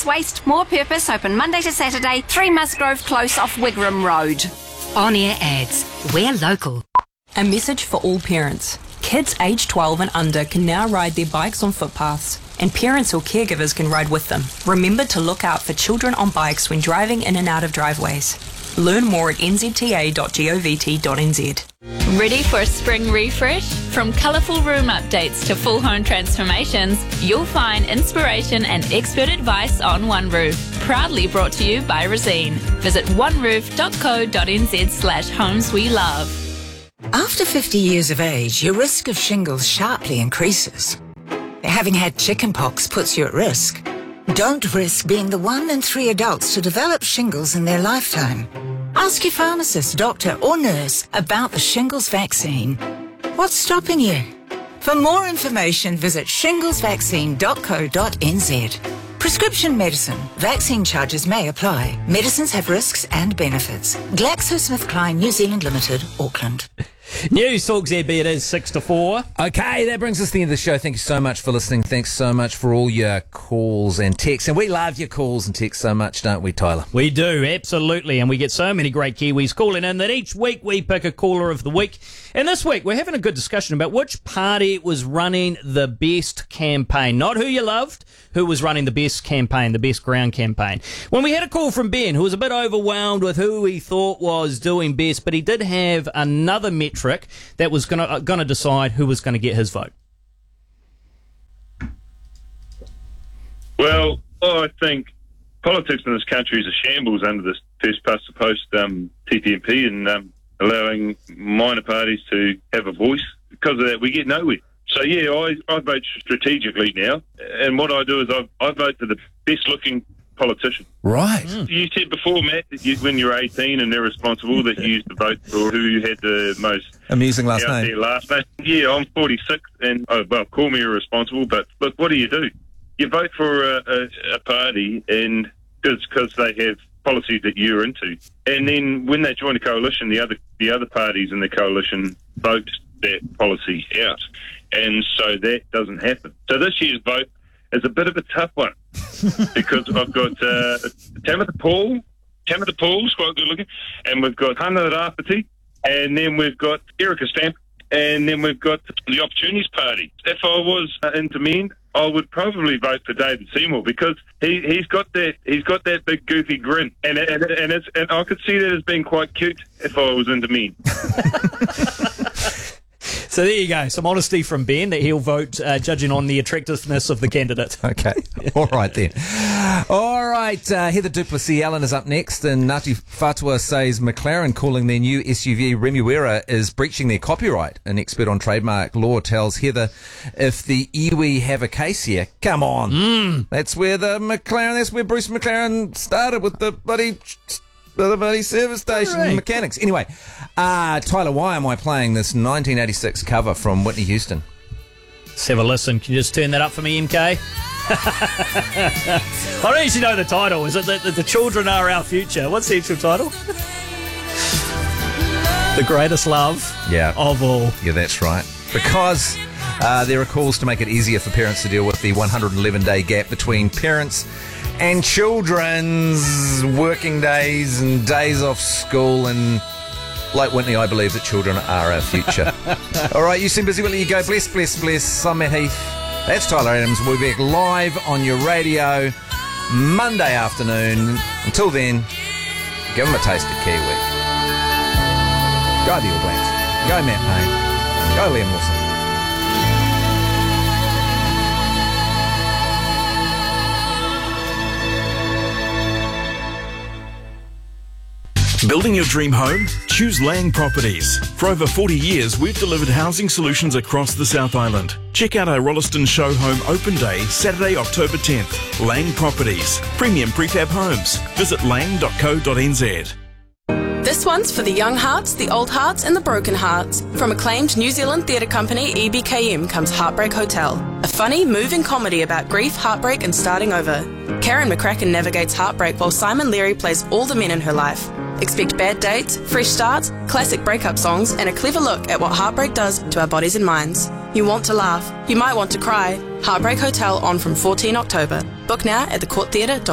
Less waste, more purpose. Open Monday to Saturday, 3 Musgrove Close off Wigram Road. On-air ads. We're local. A message for all parents. Kids aged 12 and under can now ride their bikes on footpaths, and parents or caregivers can ride with them. Remember to look out for children on bikes when driving in and out of driveways. Learn more at nzta.govt.nz. Ready for a spring refresh? From colourful room updates to full home transformations, you'll find inspiration and expert advice on One Roof. Proudly brought to you by Resene. Visit oneroof.co.nz/homes we love. After 50 years of age, your risk of shingles sharply increases. Having had chickenpox puts you at risk. Don't risk being the 1 in 3 adults to develop shingles in their lifetime. Ask your pharmacist, doctor or nurse about the shingles vaccine. What's stopping you? For more information, visit shinglesvaccine.co.nz. Prescription medicine. Vaccine charges may apply. Medicines have risks and benefits. GlaxoSmithKline New Zealand Limited, Auckland. News Talk ZB, it is 6 to 4. Okay, that brings us to the end of the show. Thank you so much for listening. Thanks so much for all your calls and texts. And we love your calls and texts so much, don't we, Tyler? We do, absolutely. And we get so many great Kiwis calling in that each week we pick a caller of the week. And this week we're having a good discussion about which party was running the best campaign. Not who you loved, who was running the best campaign, the best ground campaign. When we had a call from Ben, who was a bit overwhelmed with who he thought was doing best, but he did have another metric that was going to decide who was going to get his vote. Well, I think politics in this country is a shambles under this first past the post TPMP and allowing minor parties to have a voice. Because of that, we get nowhere. So, yeah, I vote strategically now. And what I do is I vote for the best-looking politician. Right. You said before, Matt, that when you're 18 and irresponsible, that you used to vote for who you had the most amusing last name. Yeah, I'm 46, and call me irresponsible, but look, what do? You vote for a party, and because they have policies that you're into, and then when they join a coalition, the other parties in the coalition vote that policy out, and so that doesn't happen. So this year's vote is a bit of a tough one because I've got Tamitha Paul. Tamitha Paul's quite good looking, and we've got Hana Rafiti, and then we've got Erica Stamp, and then we've got the Opportunities Party. If I was into men, I would probably vote for David Seymour because he's got that big goofy grin, and I could see that as being quite cute if I was into men. So there you go, some honesty from Ben that he'll vote judging on the attractiveness of the candidate. Okay, all right then. All right, Heather Duplessis Allen is up next, and Ngāti Whātua says McLaren calling their new SUV Remuera is breaching their copyright. An expert on trademark law tells Heather if the iwi have a case here, come on. That's where Bruce McLaren started with the bloody service station mechanics. Anyway, Tyler, why am I playing this 1986 cover from Whitney Houston? Let's have a listen. Can you just turn that up for me, MK? I don't actually know the title. Is it the Children Are Our Future? What's the actual title? The Greatest Love of All. Yeah, that's right. Because there are calls to make it easier for parents to deal with the 111-day gap between parents and children's working days and days off school, and like Whitney, I believe that children are our future. All right, you seem busy. Will you go? Bless, bless, bless. I'm Matt Heath. That's Tyler Adams. We'll be back live on your radio Monday afternoon. Until then, give them a taste of Kiwi. Go the All Blacks. Go Matt Payne. Go Liam Wilson. Building your dream home? Choose Lang Properties. For over 40 years, we've delivered housing solutions across the South Island. Check out our Rolleston Show Home Open Day, Saturday, October 10th. Lang Properties. Premium prefab homes. Visit lang.co.nz. This one's for the young hearts, the old hearts and the broken hearts. From acclaimed New Zealand theatre company EBKM comes Heartbreak Hotel, a funny, moving comedy about grief, heartbreak and starting over. Karen McCracken navigates heartbreak while Simon Leary plays all the men in her life. Expect bad dates, fresh starts, classic breakup songs and a clever look at what heartbreak does to our bodies and minds. You want to laugh, you might want to cry. Heartbreak Hotel on from 14 October. Book now at thecourttheatre.com.